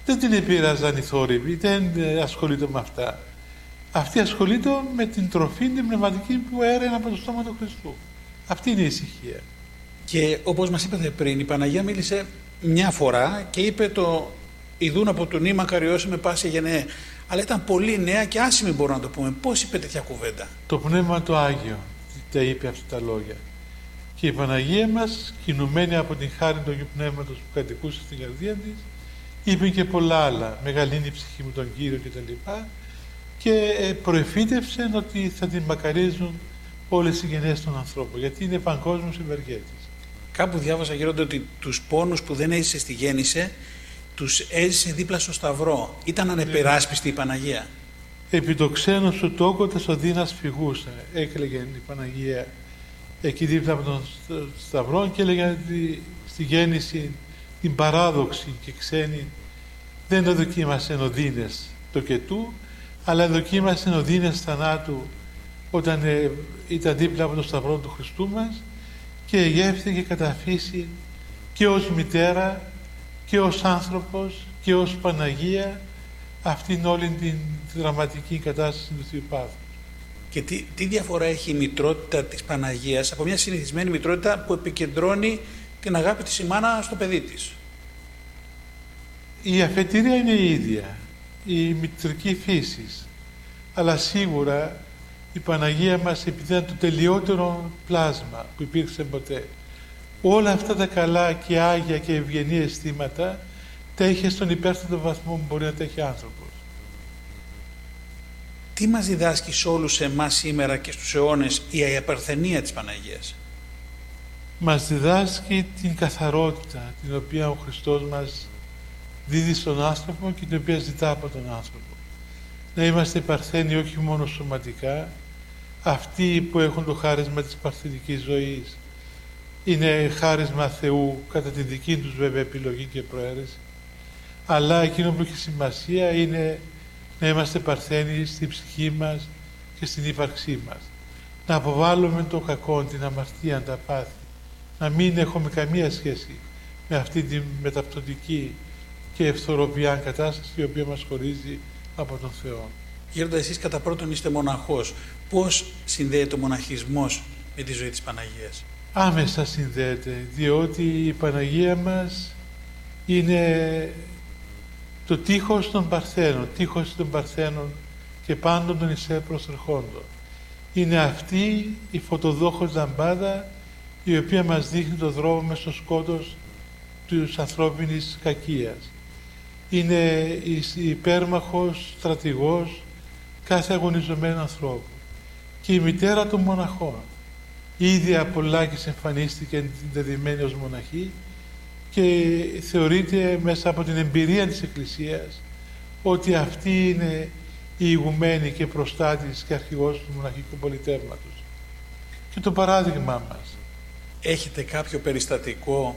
δεν την επήραζαν οι θόρυβοι, δεν ασχολείται με αυτά. Αυτή ασχολείται με την τροφή, την πνευματική που έρενα από το στόμα του Χριστού. Αυτή είναι η ησυχία. Και όπως μας είπατε πριν, η Παναγία μίλησε μια φορά και είπε το «Ιδούν από του νήμα καριώσει με πάση γενναίε». Αλλά ήταν πολύ νέα και άσημη, μπορούμε να το πούμε. Πώς είπε τέτοια κουβέντα? Το Πνεύμα το Άγιο τα είπε αυτά τα λόγια. Και η Παναγία μας, κινουμένη από την χάρη του Αγίου Πνεύματος που κατοικούσε στην καρδία της, είπε και πολλά άλλα. Μεγαλύνει η ψυχή μου τον Κύριο κτλ. Και προεφήτευσε ότι θα την μακαρίζουν όλες οι γενναίες των ανθρώπων, γιατί είναι παγκόσμιος ευεργέτης. Κάπου διάβασα, Γέροντα, ότι τους πόνους που δεν έζησε στη γέννηση, τους έζησε δίπλα στο Σταυρό. Ήταν ανεπεράσπιστη η Παναγία. Επί το ξένο σου τόκοτες ο Δίνας φυγούσα, έκλαιγε η Παναγία εκεί δίπλα από τον Σταυρό, και έλεγε ότι στη γέννηση την παράδοξη και ξένη δεν το δοκίμασε ο Δίνες το κετού, αλλά δοκίμασε ο Δίνες θανάτου όταν ήταν δίπλα από τον Σταυρό του Χριστού μας, και γεύθηκε κατά φύση και ως μητέρα και ως άνθρωπος και ως Παναγία αυτήν όλη την δραματική κατάσταση του Θείου Πάθους. Και τι διαφορά έχει η μητρότητα της Παναγίας από μια συνηθισμένη μητρότητα που επικεντρώνει την αγάπη της η μάνα στο παιδί της? Η αφετηρία είναι η ίδια, η μητρική φύση, αλλά σίγουρα η Παναγία μας, επειδή είναι το τελειότερο πλάσμα που υπήρξε ποτέ, όλα αυτά τα καλά και άγια και ευγενή αισθήματα τα είχε στον υπέρτατο βαθμό που μπορεί να τα έχει άνθρωπος. Τι μας διδάσκει σε όλους εμάς σήμερα και στους αιώνες η απαρθενία της Παναγίας? Μας διδάσκει την καθαρότητα την οποία ο Χριστός μας δίδει στον άνθρωπο και την οποία ζητά από τον άνθρωπο. Να είμαστε παρθένοι όχι μόνο σωματικά, αυτοί που έχουν το χάρισμα της παρθενικής ζωής είναι χάρισμα Θεού κατά τη δική τους βέβαια επιλογή και προαίρεση, αλλά εκείνο που έχει σημασία είναι να είμαστε παρθένοι στην ψυχή μας και στην ύπαρξή μας. Να αποβάλουμε το κακό, την αμαρτία, τα πάθη, να μην έχουμε καμία σχέση με αυτή τη μεταπτωτική και ευθοροπιά κατάσταση η οποία μας χωρίζει από τον Θεό. Γέροντα, εσείς κατά πρώτον είστε μοναχός. Πώς συνδέεται ο μοναχισμός με τη ζωή της Παναγίας? Άμεσα συνδέεται, διότι η Παναγία μας είναι το τείχος των Παρθένων και πάντων των εισέ προσερχόντων. Είναι αυτή η φωτοδόχος λαμπάδα η οποία μας δείχνει το δρόμο μες στο σκότος της ανθρώπινης κακίας. Είναι υπέρμαχος στρατηγός κάθε αγωνιζομένου ανθρώπου και η μητέρα των μοναχών. Ήδη από Λάκης εμφανίστηκε δεδομένη ως μοναχή και θεωρείται μέσα από την εμπειρία της Εκκλησίας ότι αυτή είναι η ηγουμένη και προστάτης και αρχηγός του μοναχικού πολιτεύματος. Και το παράδειγμά μας. Έχετε κάποιο περιστατικό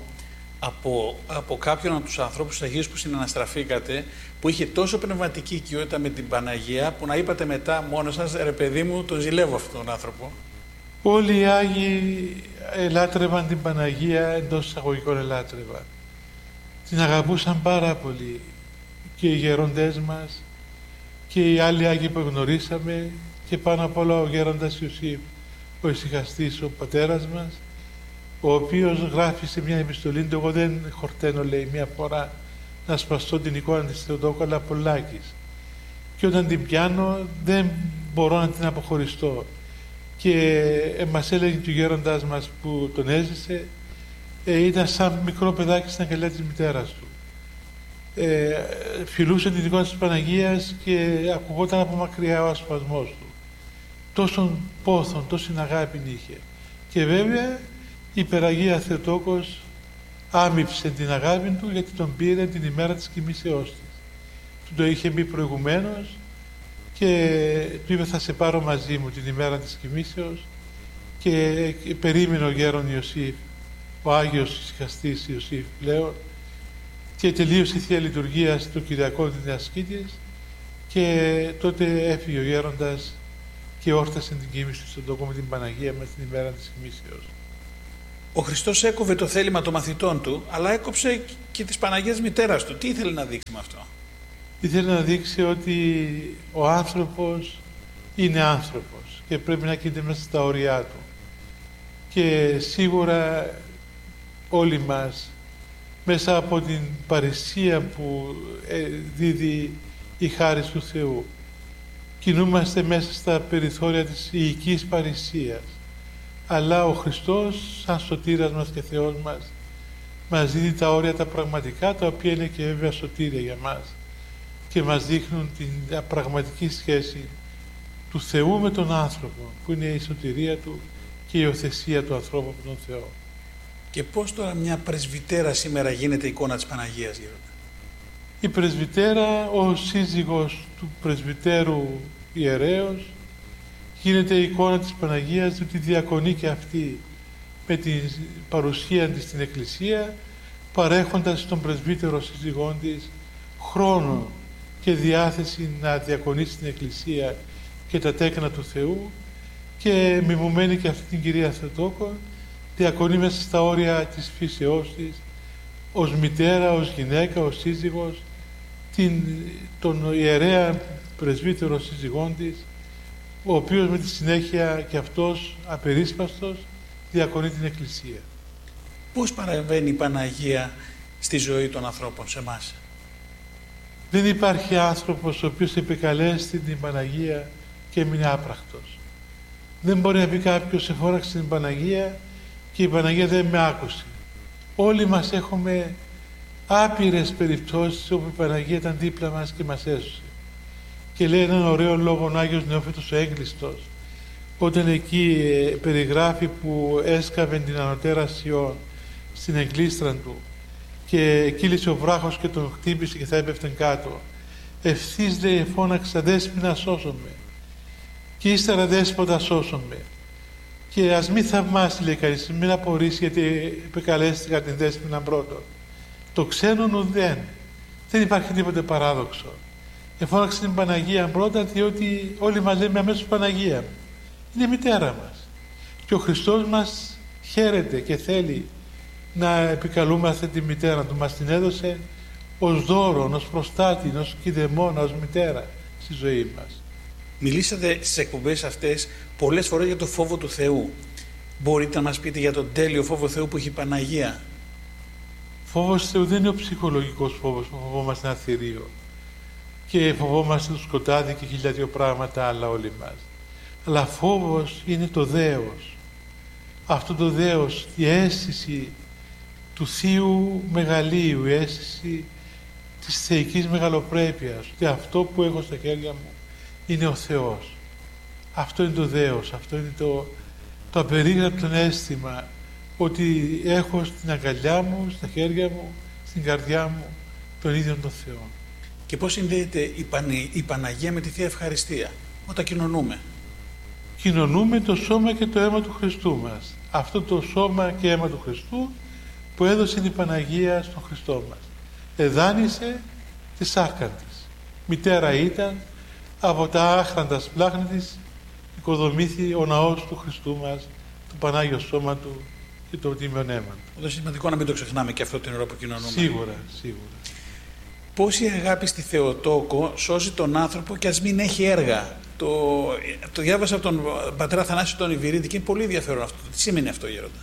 από κάποιον από τους ανθρώπους τους Αγίους που συναναστραφήκατε, που είχε τόσο πνευματική οικειότητα με την Παναγία, που να είπατε μετά μόνος σας, ρε παιδί μου, τον ζηλεύω αυτόν τον άνθρωπο? Όλοι οι Άγιοι ελάτρευαν την Παναγία, εντός εισαγωγικών ελάτρευαν. Την αγαπούσαν πάρα πολύ και οι γέροντές μας και οι άλλοι Άγιοι που γνωρίσαμε, και πάνω απ' όλα ο γέροντας Ιωσήφ, ο ησυχαστής, ο πατέρας μας, ο οποίος γράφει σε μια επιστολή του, εγώ δεν χορταίνω, λέει, μια φορά να σπαστώ την εικόνα της Θεοτόκου, αλλά πολλάκις. Και όταν την πιάνω δεν μπορώ να την αποχωριστώ. Και μας έλεγε του γέροντάς μας που τον έζησε, ήταν σαν μικρό παιδάκι στην αγκαλιά της μητέρας του. Φιλούσε την εικόνα της Παναγίας και ακουγόταν από μακριά ο ασπασμός του. Τόσον πόθον, τόση αγάπη είχε. Και βέβαια η Υπεραγία Θεοτόκος άμυψε την αγάπη του, γιατί τον πήρε την ημέρα της κοιμήσεώς της. Του το είχε πει προηγουμένως και του είπε, θα σε πάρω μαζί μου την ημέρα της κοιμήσεως, και περίμενε ο γέρον Ιωσήφ, ο Άγιος ησυχαστής Ιωσήφ πλέον, και τελείωσε η Θεία Λειτουργία στο Κυριακό της Ασκήτης, και τότε έφυγε ο γέροντας και όρθασε την κοίμηση στον τόπο με την Παναγία μας την ημέρα της κοιμήσεως. Ο Χριστός έκοβε το θέλημα των μαθητών του, αλλά έκοψε και της Παναγίας μητέρας του. Τι ήθελε να δείξει με αυτό? ήθελε να δείξει ότι ο άνθρωπος είναι άνθρωπος και πρέπει να κινείται μέσα στα όρια του. Και σίγουρα όλοι μας, μέσα από την παρησία που δίδει η χάρις του Θεού, κινούμαστε μέσα στα περιθώρια της ιικής παρησίας. Αλλά ο Χριστός, σαν σωτήρας μας και Θεός μας, μας δίδει τα όρια τα πραγματικά, τα οποία είναι και βέβαια σωτήρια για μας και μας δείχνουν την πραγματική σχέση του Θεού με τον άνθρωπο, που είναι η σωτηρία του και η υιοθεσία του ανθρώπου από τον Θεό. Και πώς τώρα μια πρεσβυτέρα σήμερα γίνεται εικόνα της Παναγίας, Γέροντα? Η πρεσβυτέρα, ο σύζυγος του πρεσβυτέρου ιερέως, γίνεται η εικόνα της Παναγίας, διότι διακονεί και αυτή με την παρουσία της στην Εκκλησία, παρέχοντας στον πρεσβύτερο σύζυγόν της χρόνο και διάθεση να διακονήσει στην Εκκλησία και τα τέκνα του Θεού, και μιμουμένη και αυτή την κυρία Θεοτόκο, διακονεί μέσα στα όρια της φύσεώς της, ως μητέρα, ως γυναίκα, ως σύζυγος, τον ιερέα πρεσβύτερο σύζυγόν της, ο οποίος με τη συνέχεια και αυτός απερίσπαστος διακονεί την Εκκλησία. Πώς παρεμβαίνει η Παναγία στη ζωή των ανθρώπων, σε εμάς? Δεν υπάρχει άνθρωπος ο οποίος επικαλέστη την Παναγία και έμεινε άπρακτος. Δεν μπορεί να πει κάποιος σε φώναξε την Παναγία και η Παναγία δεν με άκουσε. Όλοι μας έχουμε άπειρες περιπτώσεις όπου η Παναγία ήταν δίπλα μας και μας έσωσε. Και λέει έναν ωραίο λόγο ο Άγιος Νεόφυτος ο Έγκλειστος, όταν εκεί περιγράφει που έσκαβε την ανωτέρα Σιών στην εγκλίστρα του και κύλησε ο βράχος και τον χτύπησε και θα έπεφτε κάτω. Ευθύς λέει φώναξα, Δέσποινα σώσομαι, και ύστερα Δέσποτα σώσομαι. Και ας μην θαυμάσει, λέει κανείς, μην απορρίσει γιατί επικαλέστηκα την Δέσποινα πρώτον. Το ξένον ουδέν. Δεν υπάρχει τίποτε παράδοξο. Εφώναξε την Παναγία πρώτα, διότι όλοι μας λέμε αμέσως Παναγία. Είναι η μητέρα μας. Και ο Χριστός μας χαίρεται και θέλει να επικαλούμαστε τη μητέρα του. Μας την έδωσε ως δώρο, ως προστάτη, ως κηδεμόνα, ως μητέρα στη ζωή μας. Μιλήσατε στις εκπομπές αυτές πολλές φορές για το φόβο του Θεού. Μπορείτε να μας πείτε για τον τέλειο φόβο Θεού που έχει η Παναγία? Φόβος Θεού δεν είναι ο ψυχολογικός φόβος που φοβόμαστε ένα θηρίο και φοβόμαστε το σκοτάδι και 1002 πράγματα άλλα όλοι μας. Αλλά φόβος είναι το δέος. Αυτό το δέος, η αίσθηση του Θείου μεγαλείου, η αίσθηση της θεϊκής μεγαλοπρέπειας, ότι αυτό που έχω στα χέρια μου είναι ο Θεός. Αυτό είναι το δέος, αυτό είναι το απερίγραπτο αίσθημα ότι έχω στην αγκαλιά μου, στα χέρια μου, στην καρδιά μου τον ίδιο τον Θεό. Και πώς συνδέεται η Παναγία με τη Θεία Ευχαριστία όταν κοινωνούμε? Κοινωνούμε το σώμα και το αίμα του Χριστού μας. Αυτό το σώμα και αίμα του Χριστού που έδωσε η Παναγία στον Χριστό μας. Εδάνησε τη σάρκα της. Μητέρα ήταν, από τα άχραντα σπλάχνα της οικοδομήθη ο ναός του Χριστού μας, το Πανάγιο Σώμα του και το τίμιον αίμα του. Είναι σημαντικό να μην το ξεχνάμε και αυτό την ώρα που κοινωνούμε. Σίγουρα, σίγουρα. Πώς η αγάπη στη Θεοτόκο σώζει τον άνθρωπο και ας μην έχει έργα? Το διάβασα από τον πατέρα Θανάσιο τον Ιβηρίδη και είναι πολύ ενδιαφέρον αυτό. Τι σημαίνει αυτό, Γέροντα?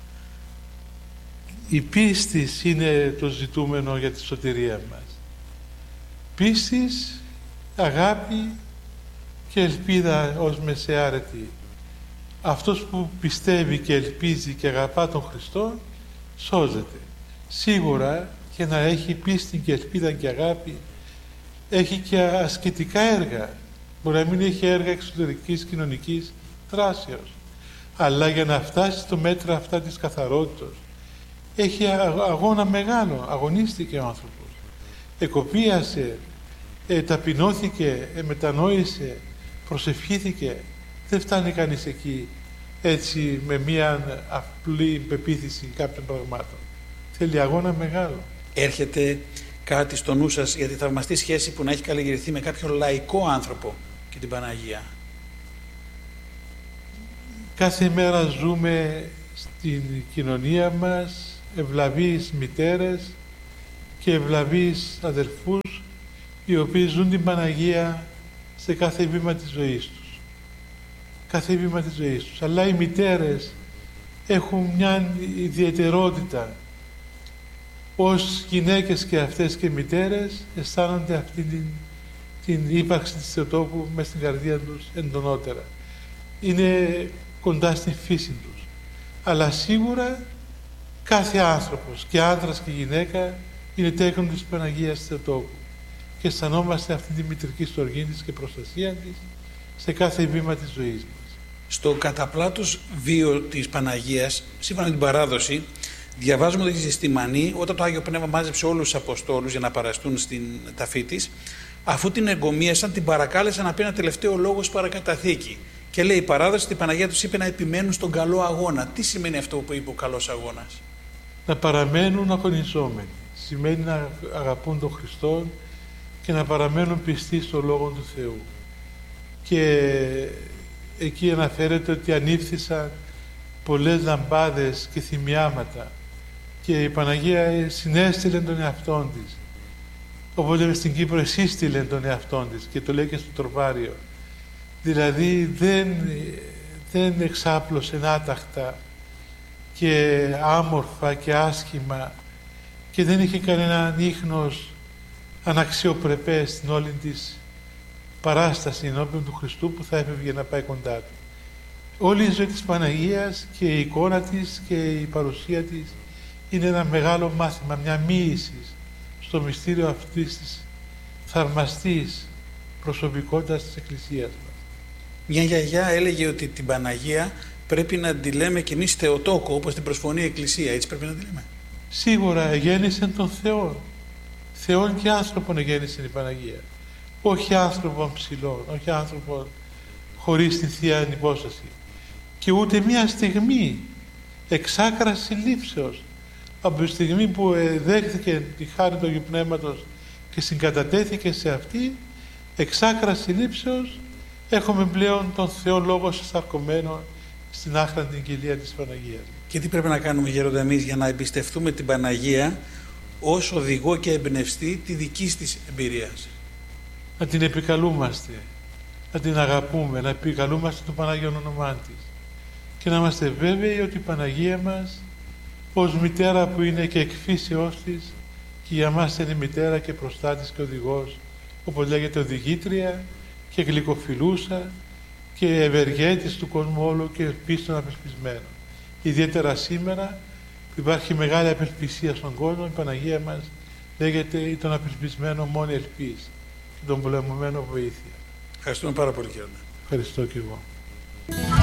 Η πίστη είναι το ζητούμενο για τη σωτηρία μας. Πίστης, αγάπη και ελπίδα ως μεσαιάρετη. Αυτός που πιστεύει και ελπίζει και αγαπά τον Χριστό σώζεται. Σίγουρα και να έχει πίστη και ελπίδα και αγάπη έχει και ασκητικά έργα. Μπορεί να μην έχει έργα εξωτερικής κοινωνικής δράσεως, αλλά για να φτάσει στο μέτρο αυτά της καθαρότητας έχει αγώνα μεγάλο. Αγωνίστηκε ο άνθρωπος, εκοπίασε, ταπεινώθηκε, μετανόησε, προσευχήθηκε. Δεν φτάνει κανείς εκεί έτσι με μια απλή πεποίθηση κάποιων πραγμάτων. Θέλει αγώνα μεγάλο. Έρχεται κάτι στο νου σας για τη θαυμαστή σχέση που να έχει καλλιεργηθεί με κάποιον λαϊκό άνθρωπο και την Παναγία? Κάθε μέρα ζούμε στην κοινωνία μας ευλαβείς μητέρες και ευλαβείς αδελφούς οι οποίοι ζουν την Παναγία σε κάθε βήμα της ζωής τους. Κάθε βήμα της ζωής τους. Αλλά οι μητέρες έχουν μια ιδιαιτερότητα. Ως γυναίκες και αυτές και μητέρες αισθάνονται αυτή την ύπαρξη της Θεοτόκου μέσα στην καρδία τους εντονότερα. Είναι κοντά στην φύση τους. Αλλά σίγουρα κάθε άνθρωπος, και άντρας και γυναίκα, είναι τέκνον της Παναγίας Θεοτόκου. Και αισθανόμαστε αυτή τη μητρική στοργή της και προστασία της σε κάθε βήμα της ζωής μας. Στο καταπλάτος βίο της Παναγίας, σύμφωνα με την παράδοση, διαβάζουμε ότι στη Μανή, όταν το Άγιο Πνεύμα μάζεψε όλους τους Αποστόλους για να παραστούν στην ταφή της, αφού την εγκομίασαν, την παρακάλεσαν να πει ένα τελευταίο λόγο ως παρακαταθήκη. Και λέει η παράδοση ότι η Παναγία τους είπε να επιμένουν στον καλό αγώνα. Τι σημαίνει αυτό που είπε ο καλός αγώνας? Να παραμένουν αγωνιζόμενοι. Σημαίνει να αγαπούν τον Χριστό και να παραμένουν πιστοί στο Λόγο του Θεού. Και εκεί αναφέρεται ότι ανήφθησαν πολλές λαμπάδες και θυμιάματα και η Παναγία συνέστηλε τον εαυτόν της. Οπότε στην Κύπρο εσύστηλε τον εαυτόν της και το λέει και στο τροπάριο. Δηλαδή δεν εξάπλωσε άταχτα και άμορφα και άσχημα και δεν είχε κανέναν ίχνος αναξιοπρεπές στην όλη της παράσταση ενώπιον του Χριστού που θα έφευγε να πάει κοντά του. Όλη η ζωή της Παναγίας και η εικόνα της και η παρουσία της είναι ένα μεγάλο μάθημα, μια μοίηση στο μυστήριο αυτής της θαυμαστής προσωπικότητας της Εκκλησίας μας. Μια γιαγιά έλεγε ότι την Παναγία πρέπει να τη λέμε κι εμείς Θεοτόκο, όπως την προσφωνεί η Εκκλησία. Έτσι πρέπει να τη λέμε. Σίγουρα εγέννησε τον Θεό. Θεόν και άνθρωπον εγέννησε η Παναγία. Όχι άνθρωπον ψηλών, όχι άνθρωπον χωρίς την Θεία Ανυπόσταση. Και ούτε μία στιγμή εξάκραση λήψεως. Από τη στιγμή που δέχθηκε τη χάρη του Αγίου Πνεύματος και συγκατατέθηκε σε αυτή, εξάκραση λήψεως, έχουμε πλέον τον Θεό Λόγο σαρκωμένο στην άχραντη εγγυλία της Παναγίας. Και τι πρέπει να κάνουμε, γέροντα, εμείς για να εμπιστευτούμε την Παναγία ως οδηγό και εμπνευστή τη δική της εμπειρίας? Να την επικαλούμαστε, να την αγαπούμε, να επικαλούμαστε το Παναγιόν όνομά της και να είμαστε βέβαιοι ότι η Παναγία μας ως μητέρα που είναι και εκφύσεώς της και για μας είναι μητέρα και προστάτης και οδηγός, όπως λέγεται οδηγήτρια και γλυκοφιλούσα και ευεργέτης του κόσμου όλου και πίστων απελπισμένων. Ιδιαίτερα σήμερα που υπάρχει μεγάλη απελπισία στον κόσμο, η Παναγία μας λέγεται ή τον απελπισμένο μόνη ελπίς και τον πολεμωμένο βοήθεια. Ευχαριστούμε πάρα πολύ, κύριε. Ευχαριστώ και εγώ.